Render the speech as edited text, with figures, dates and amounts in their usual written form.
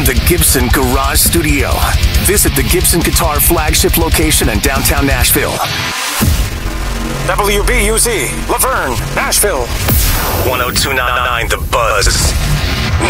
the Gibson Garage Studio. Visit the Gibson Guitar flagship location in downtown Nashville. WBUZ, Laverne, Nashville. 102.9 The Buzz.